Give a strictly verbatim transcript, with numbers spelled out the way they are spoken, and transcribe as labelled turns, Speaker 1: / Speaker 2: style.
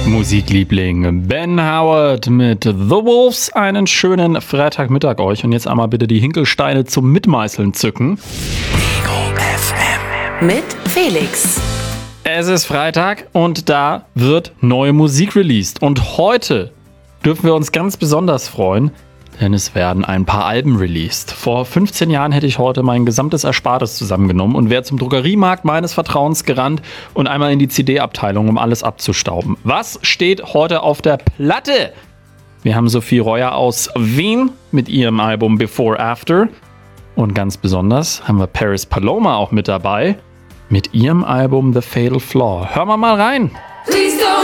Speaker 1: Musikliebling Ben Howard mit The Wolves. Einen schönen Freitagmittag euch. Und jetzt einmal bitte die Hinkelsteine zum Mitmeißeln zücken.
Speaker 2: Ego F M mit Felix.
Speaker 1: Es ist Freitag und da wird neue Musik released. Und heute dürfen wir uns ganz besonders freuen, denn es werden ein paar Alben released. Vor fünfzehn Jahren hätte ich heute mein gesamtes Erspartes zusammengenommen und wäre zum Drogeriemarkt meines Vertrauens gerannt und einmal in die C D-Abteilung, um alles abzustauben. Was steht heute auf der Platte? Wir haben Sophie Reuer aus Wien mit ihrem Album Before After. Und ganz besonders haben wir Paris Paloma auch mit dabei mit ihrem Album The Fatal Flaw. Hören wir mal rein.